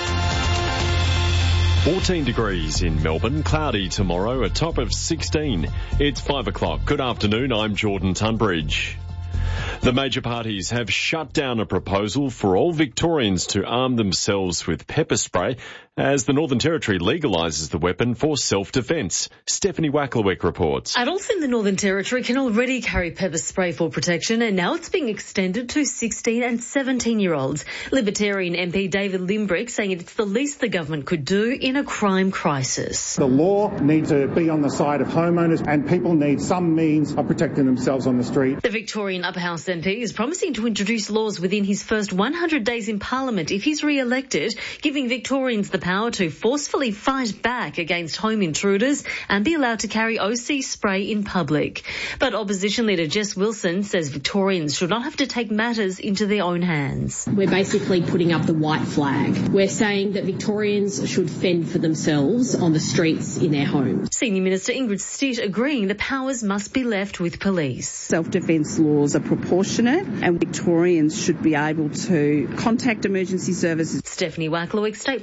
fourteen degrees in Melbourne, cloudy tomorrow, a top of sixteen. It's five o'clock. Good afternoon, I'm Jordan Tunbridge. The major parties have shut down a proposal for all Victorians to arm themselves with pepper spray as the Northern Territory legalises the weapon for self-defence. Stephanie Wacklewick reports. Adults in the Northern Territory can already carry pepper spray for protection, and now it's being extended to sixteen and seventeen-year-olds. Libertarian M P David Limbrick saying it's the least the government could do in a crime crisis. The law needs to be on the side of homeowners, and people need some means of protecting themselves on the street. The Victorian Upper House M P is promising to introduce laws within his first one hundred days in Parliament if he's re-elected, giving Victorians the power to forcefully fight back against home intruders and be allowed to carry O C spray in public. But opposition leader Jess Wilson says Victorians should not have to take matters into their own hands. We're basically putting up the white flag. We're saying that Victorians should fend for themselves on the streets in their homes. Senior Minister Ingrid Stitt agreeing the powers must be left with police. Self-defence laws are proportionate and Victorians should be able to contact emergency services. Stephanie Wacklewick, State Parliament,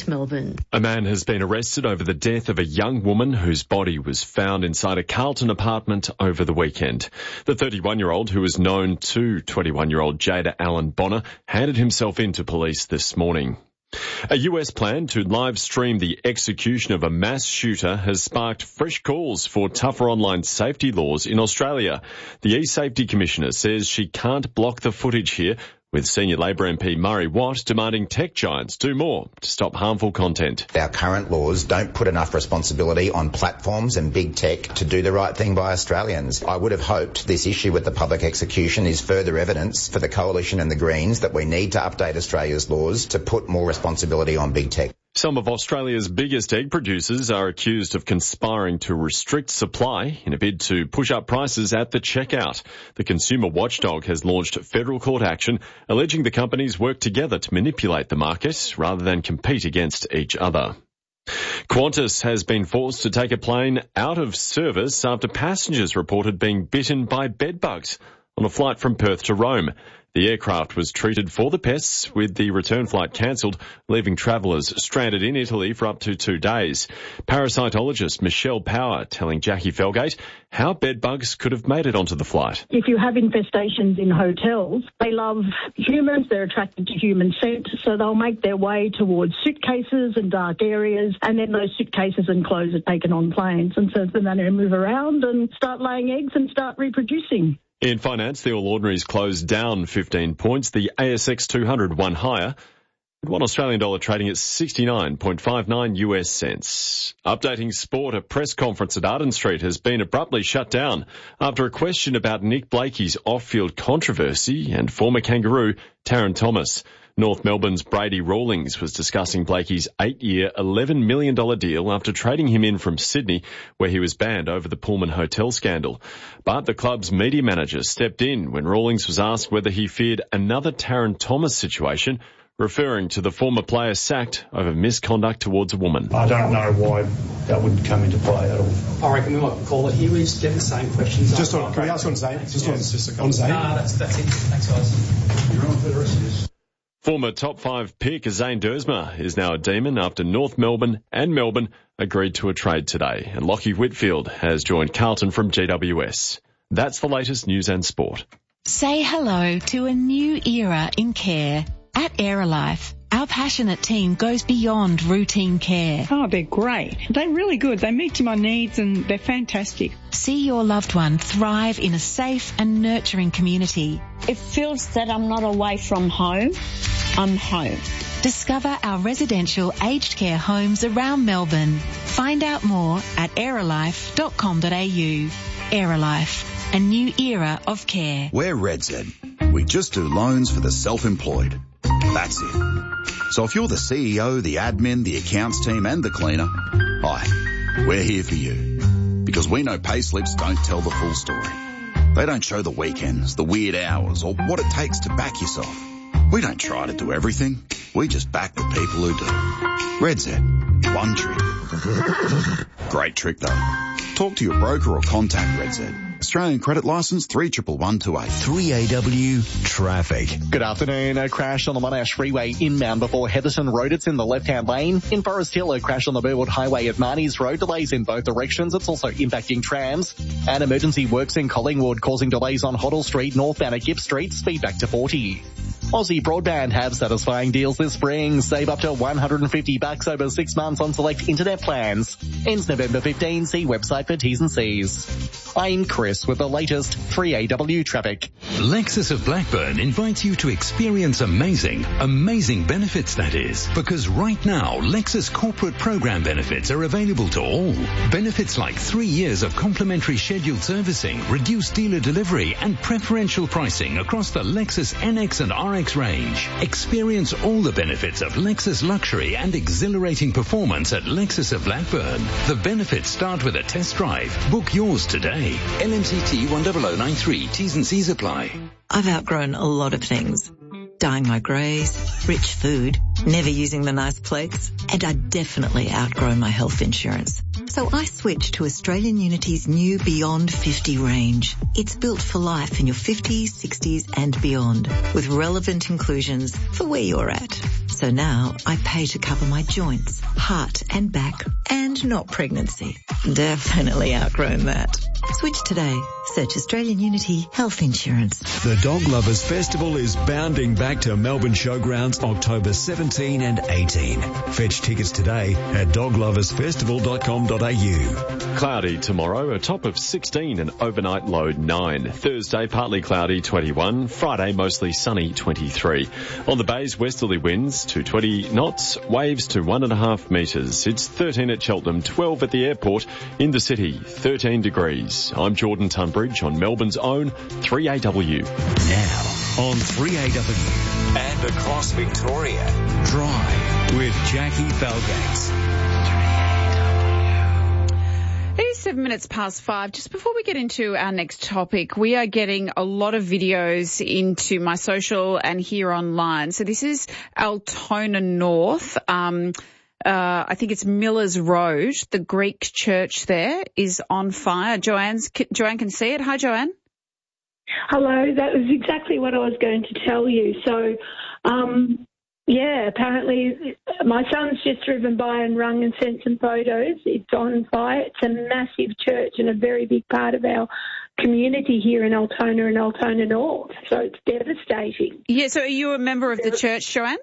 North Melbourne. A man has been arrested over the death of a young woman whose body was found inside a Carlton apartment over the weekend. The thirty-one-year-old, who was known to twenty-one-year-old Jada Allen Bonner, handed himself in to police this morning. A U S plan to live stream the execution of a mass shooter has sparked fresh calls for tougher online safety laws in Australia. The E-Safety Commissioner says she can't block the footage here, with senior Labor M P Murray Watt demanding tech giants do more to stop harmful content. Our current laws don't put enough responsibility on platforms and big tech to do the right thing by Australians. I would have hoped this issue with the public execution is further evidence for the Coalition and the Greens that we need to update Australia's laws to put more responsibility on big tech. Some of Australia's biggest egg producers are accused of conspiring to restrict supply in a bid to push up prices at the checkout. The consumer watchdog has launched federal court action alleging the companies work together to manipulate the market rather than compete against each other. Qantas has been forced to take a plane out of service after passengers reported being bitten by bedbugs on a flight from Perth to Rome. The aircraft was treated for the pests, with the return flight cancelled, leaving travellers stranded in Italy for up to two days. Parasitologist Michelle Power telling Jackie Felgate how bedbugs could have made it onto the flight. If you have infestations in hotels, they love humans, they're attracted to human scent, so they'll make their way towards suitcases and dark areas, and then those suitcases and clothes are taken on planes, and so then they move around and start laying eggs and start reproducing. In finance, the All Ordinaries closed down fifteen points. The A S X two hundred won higher, with one Australian dollar trading at sixty-nine point five nine U S cents. Updating sport, a press conference at Arden Street has been abruptly shut down after a question about Nick Blakey's off-field controversy and former Kangaroo Taryn Thomas. North Melbourne's Brady Rawlings was discussing Blakey's eight-year, eleven million dollars deal after trading him in from Sydney, where he was banned over the Pullman Hotel scandal. But the club's media manager stepped in when Rawlings was asked whether he feared another Taryn Thomas situation, referring to the former player sacked over misconduct towards a woman. I don't know why that would come into play at all. I reckon we might call it here. We just get the same questions. Just on, can we ask on Zane? Just on, just on Zane? Nah, that's, that's it. Thanks, guys. You're on for the rest of this. Former top five pick Zane Dersma is now a Demon after North Melbourne and Melbourne agreed to a trade today. And Lockie Whitfield has joined Carlton from G W S. That's the latest news and sport. Say hello to a new era in care. At Aerolife, our passionate team goes beyond routine care. Oh, they're great. They're really good. They meet my needs and they're fantastic. See your loved one thrive in a safe and nurturing community. It feels that I'm not away from home. I'm home. Discover our residential aged care homes around Melbourne. Find out more at aerolife dot com dot a u. Aerolife, a new era of care. We're RedZ. We just do loans for the self-employed. That's it. So if you're the C E O, the admin, the accounts team and the cleaner, hi, we're here for you. Because we know pay slips don't tell the full story. They don't show the weekends, the weird hours, or what it takes to back yourself. We don't try to do everything. We just back the people who do. RedZ. One trick. Great trick though. Talk to your broker or contact RedZ. Australian credit licence three one one two eight. three A W traffic. Good afternoon. A crash on the Monash Freeway inbound before Heatherton Road. It's in the left-hand lane. In Forest Hill, a crash on the Burwood Highway at Marnie's Road. Delays in both directions. It's also impacting trams. And emergency works in Collingwood causing delays on Hoddle Street northbound at Gibb Street. Speed back to forty. Aussie Broadband have satisfying deals this spring. Save up to one hundred fifty bucks over six months on select internet plans. Ends November fifteenth. See website for T's and C's. I'm Chris with the latest three A W traffic. Lexus of Blackburn invites you to experience amazing, amazing benefits, that is. Because right now, Lexus corporate program benefits are available to all. Benefits like three years of complimentary scheduled servicing, reduced dealer delivery, and preferential pricing across the Lexus N X and R X range. Experience all the benefits of Lexus luxury and exhilarating performance at Lexus of Blackburn. The benefits start with a test drive. Book yours today. L M C T one zero zero nine three. T's and C's apply. I've outgrown a lot of things. Dyeing my greys, rich food, never using the nice plates, and I definitely outgrown my health insurance. So I switched to Australian Unity's new Beyond fifty range. It's built for life in your fifties, sixties and beyond, with relevant inclusions for where you're at. So now I pay to cover my joints, heart and back, and not pregnancy. Definitely outgrown that. Switch today. Search Australian Unity Health Insurance. The Dog Lovers Festival is bounding back to Melbourne Showgrounds October seventeenth and eighteenth. Fetch tickets today at dog lovers festival dot com dot a u. Cloudy tomorrow, a top of sixteen and overnight low nine. Thursday, partly cloudy twenty-one. Friday, mostly sunny twenty-three. On the bays, westerly winds to twenty knots, waves to one and a half metres. It's thirteen at Cheltenham, twelve at the airport. In the city, thirteen degrees. I'm Jordan Tunbridge on Melbourne's own three A W. Now on three A W and across Victoria, Drive with Jackie Balgates. It is seven minutes past five. Just before we get into our next topic, we are getting a lot of videos into my social and here online. So this is Altona North. Um, uh, I think it's Millers Road. The Greek church there is on fire. Joanne's, Joanne can see it. Hi, Joanne. Hello. That was exactly what I was going to tell you. So, um, yeah, apparently my son's just driven by and rung and sent some photos. It's on fire. It's a massive church and a very big part of our community here in Altona and Altona North. So it's devastating. Yeah, so are you a member of the church, Joanne?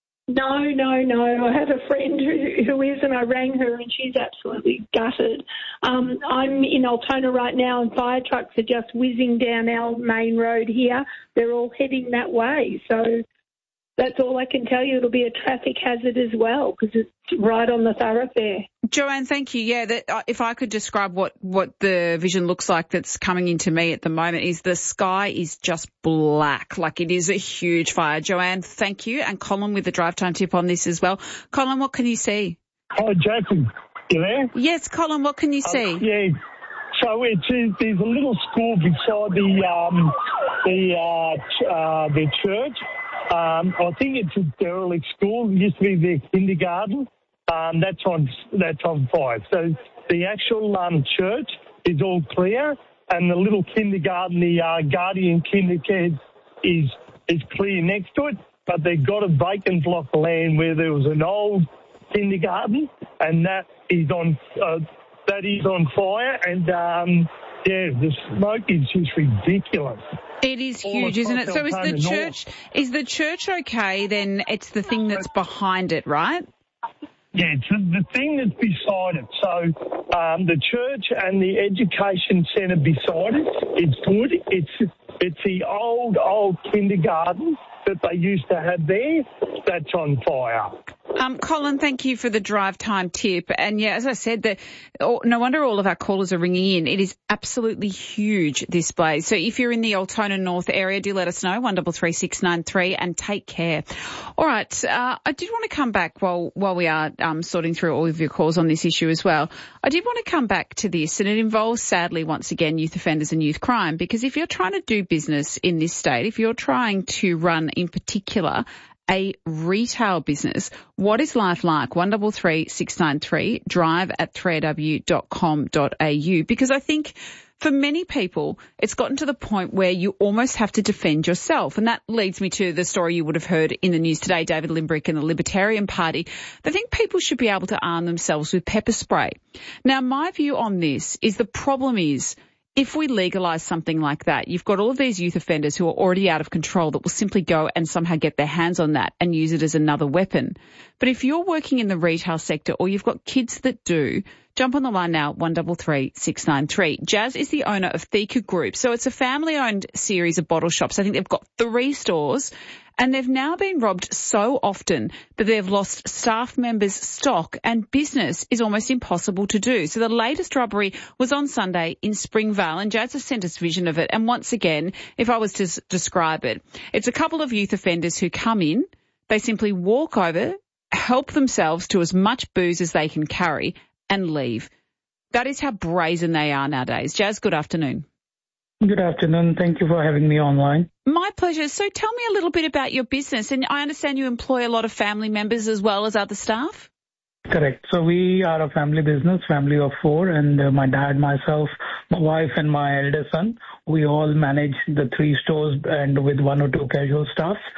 No, no, no. I have a friend who, who is, and I rang her, and she's absolutely gutted. Um, I'm in Altona right now, and fire trucks are just whizzing down our main road here. They're all heading that way. So that's all I can tell you. It'll be a traffic hazard as well because it's right on the thoroughfare. Joanne, thank you. Yeah, that, uh, if I could describe what, what the vision looks like that's coming into me at the moment is the sky is just black, like it is a huge fire. Joanne, thank you. And Colin with the drive time tip on this as well. Colin, what can you see? Hi, Jackie. You there? Yes, Colin, what can you see? Uh, yeah. So it's, uh, there's a little school beside the um, the uh, ch- uh, the church. Um, I think it's a derelict school. It used to be their kindergarten. Um, that's on that's on fire. So the actual um, church is all clear, and the little kindergarten, the uh, Guardian Kindergarten, is is clear next to it. But they've got a vacant block of land where there was an old kindergarten, and that is on uh, that is on fire. And um, yeah, the smoke is just ridiculous. It is huge, isn't it? So is the church is the church okay? Then it's the thing that's behind it, right? Yeah, it's the thing that's beside it. So um, the church and the education centre beside it, it's good. It's it's the old old kindergarten that they used to have there. That's on fire. Um, Colin, thank you for the drive time tip. And yeah, as I said, the, oh, no wonder all of our callers are ringing in. It is absolutely huge, this blaze. So if you're in the Altona North area, do let us know, one double three six nine three, and take care. All right, uh, I did want to come back while while we are um, sorting through all of your calls on this issue as well. I did want to come back to this, and it involves, sadly, once again, youth offenders and youth crime, because if you're trying to do business in this state, if you're trying to run, in particular, a retail business, what is life like? one double three six nine three, drive at three a w dot com dot a u. Because I think for many people, it's gotten to the point where you almost have to defend yourself. And that leads me to the story you would have heard in the news today, David Limbrick and the Libertarian Party. They think people should be able to arm themselves with pepper spray. Now, my view on this is the problem is, if we legalise something like that, you've got all of these youth offenders who are already out of control that will simply go and somehow get their hands on that and use it as another weapon. But if you're working in the retail sector or you've got kids that do, jump on the line now, one double three six nine three. Jazz is the owner of Thika Group. So it's a family-owned series of bottle shops. I think they've got three stores. And they've now been robbed so often that they've lost staff members' stock, and business is almost impossible to do. So the latest robbery was on Sunday in Springvale, and Jazz has sent us vision of it. And once again, if I was to s- describe it, it's a couple of youth offenders who come in, they simply walk over, help themselves to as much booze as they can carry and leave. That is how brazen they are nowadays. Jazz, good afternoon. Good afternoon. Thank you for having me online. My pleasure. So tell me a little bit about your business. And I understand you employ a lot of family members as well as other staff? Correct. So we are a family business, family of four, and uh, my dad, myself, my wife, and my elder son. We all manage the three stores and with one or two casual staff.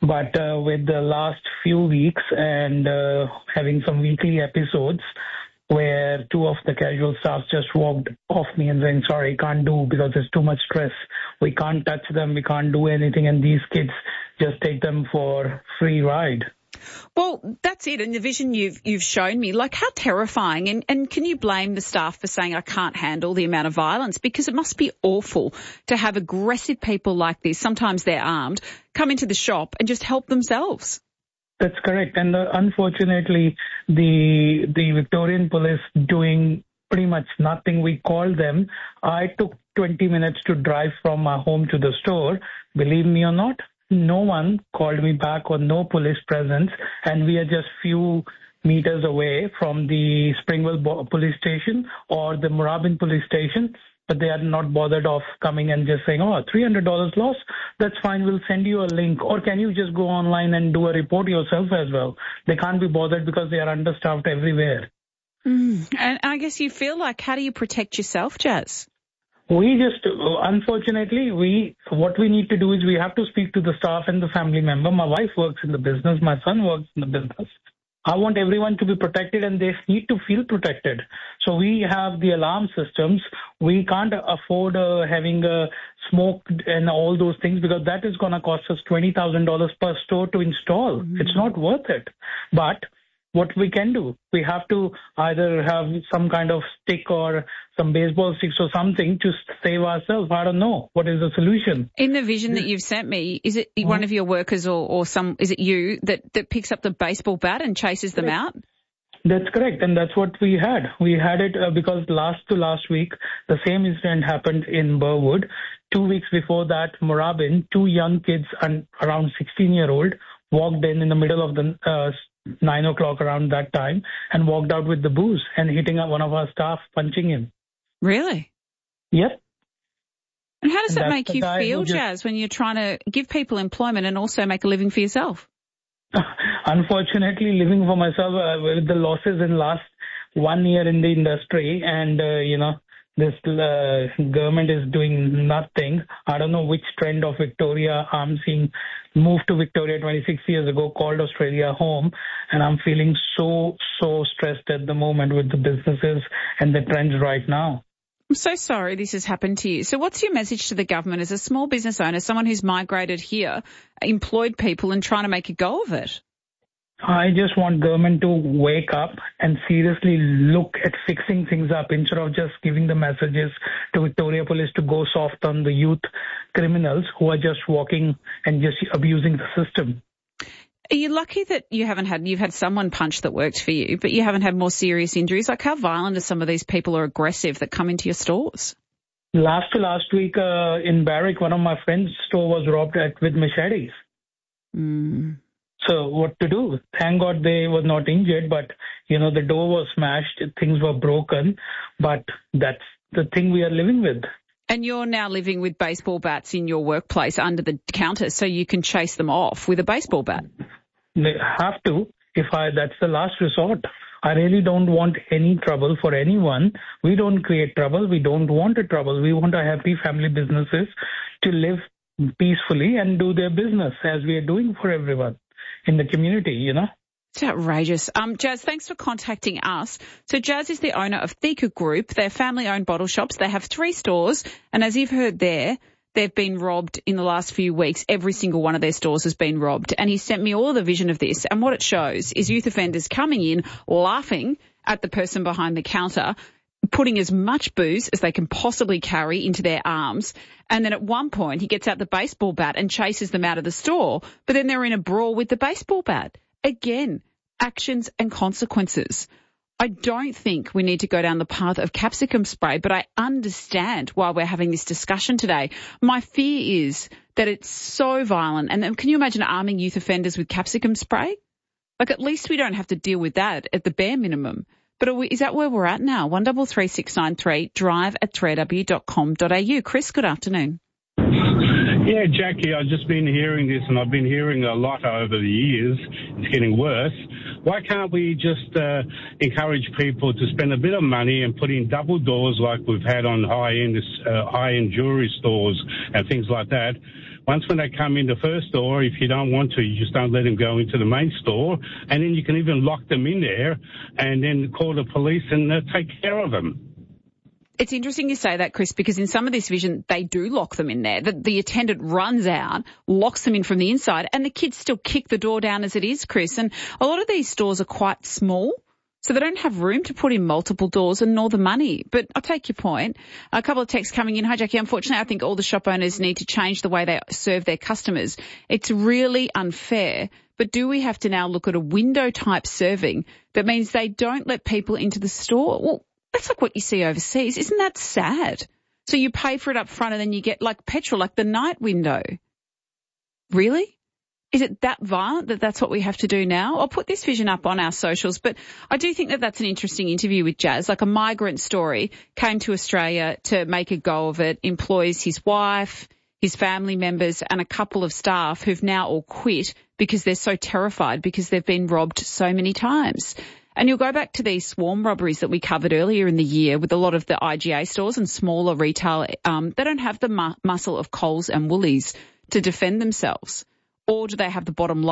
But uh, with the last few weeks and uh, having some weekly episodes where two of the casual staff just walked off me and saying, sorry, can't do because there's too much stress. We can't touch them. We can't do anything. And these kids just take them for free ride. Well, that's it. And the vision you've you've shown me, like how terrifying. And, and can you blame the staff for saying, I can't handle the amount of violence? Because it must be awful to have aggressive people like this, sometimes they're armed, come into the shop and just help themselves. That's correct. And uh, unfortunately, the the Victorian police doing pretty much nothing. We called them. I took twenty minutes to drive from my home to the store. Believe me or not, no one called me back or no police presence. And we are just few meters away from the Springville police station or the Moorabbin police station. But they are not bothered of coming and just saying, oh, three hundred dollars loss, that's fine, we'll send you a link. Or can you just go online and do a report yourself as well? They can't be bothered because they are understaffed everywhere. Mm. And I guess you feel like, how do you protect yourself, Jazz? We just, unfortunately, we what we need to do is we have to speak to the staff and the family member. My wife works in the business. My son works in the business. I want everyone to be protected and they need to feel protected. So we have the alarm systems. We can't afford uh, having a smoke and all those things because that is going to cost us twenty thousand dollars per store to install. Mm-hmm. It's not worth it. But what we can do, we have to either have some kind of stick or some baseball sticks or something to save ourselves. I don't know. What is the solution? In the vision that you've sent me, is it mm-hmm. one of your workers or, or some, is it you that, that picks up the baseball bat and chases them out? That's correct. And that's what we had. We had it uh, because last to last week, the same incident happened in Burwood. Two weeks before that, Moorabbin, two young kids and around sixteen year old walked in in the middle of the uh, nine o'clock around that time and walked out with the booze and hitting one of our staff, punching him. Really? Yep. And how does and that make you feel, just, Jazz, when you're trying to give people employment and also make a living for yourself? Unfortunately, living for myself uh, with the losses in last one year in the industry and, uh, you know, this uh, government is doing nothing. I don't know which trend of Victoria I'm seeing. Moved to Victoria twenty-six years ago, called Australia home, and I'm feeling so, so stressed at the moment with the businesses and the trends right now. I'm so sorry this has happened to you. So what's your message to the government as a small business owner, someone who's migrated here, employed people and trying to make a go of it? I just want government to wake up and seriously look at fixing things up instead of just giving the messages to Victoria Police to go soft on the youth criminals who are just walking and just abusing the system. Are you lucky that you haven't had, you've had someone punch that worked for you, but you haven't had more serious injuries? Like how violent are some of these people or aggressive that come into your stores? Last to last week uh, in Barrick, one of my friend's store was robbed at, with machetes. Mm. So what to do? Thank God they were not injured, but, you know, the door was smashed, things were broken, but that's the thing we are living with. And you're now living with baseball bats in your workplace under the counter so you can chase them off with a baseball bat. They have to. If I, that's the last resort. I really don't want any trouble for anyone. We don't create trouble. We don't want a trouble. We want our happy family businesses to live peacefully and do their business as we are doing for everyone in the community, you know. It's outrageous. Um, Jazz, thanks for contacting us. So Jazz is the owner of Thika Group. They're family-owned bottle shops. They have three stores, and as you've heard there, they've been robbed in the last few weeks. Every single one of their stores has been robbed. And he sent me all the vision of this, and what it shows is youth offenders coming in, laughing at the person behind the counter, putting as much booze as they can possibly carry into their arms. And then at one point, he gets out the baseball bat and chases them out of the store, but then they're in a brawl with the baseball bat. Again, actions and consequences. I don't think we need to go down the path of capsicum spray, but I understand why we're having this discussion today. My fear is that it's so violent. And can you imagine arming youth offenders with capsicum spray? Like, at least we don't have to deal with that at the bare minimum. But are we, is that where we're at now? one three three six nine three, drive at three a w dot com dot a u. Chris, good afternoon. Yeah, Jackie, I've just been hearing this, and I've been hearing a lot over the years. It's getting worse. Why can't we just uh, encourage people to spend a bit of money and put in double doors like we've had on high-end uh, high-end jewelry stores and things like that? Once when they come in the first door, if you don't want to, you just don't let them go into the main store. And then you can even lock them in there and then call the police and uh, take care of them. It's interesting you say that, Chris, because in some of this vision, they do lock them in there. The, the attendant runs out, locks them in from the inside, and the kids still kick the door down as it is, Chris. And a lot of these stores are quite small, so they don't have room to put in multiple doors and nor the money. But I'll take your point. A couple of texts coming in. Hi, Jackie. Unfortunately, I think all the shop owners need to change the way they serve their customers. It's really unfair. But do we have to now look at a window-type serving that means they don't let people into the store? Well, that's like what you see overseas. Isn't that sad? So you pay for it up front and then you get like petrol, like the night window. Really? Is it that violent that that's what we have to do now? I'll put this vision up on our socials, but I do think that that's an interesting interview with Jazz. Like a migrant story, came to Australia to make a go of it, employs his wife, his family members and a couple of staff who've now all quit because they're so terrified because they've been robbed so many times. And you'll go back to these swarm robberies that we covered earlier in the year with a lot of the I G A stores and smaller retail. Um, they don't have the mu- muscle of Coles and Woolies to defend themselves. Or do they have the bottom line?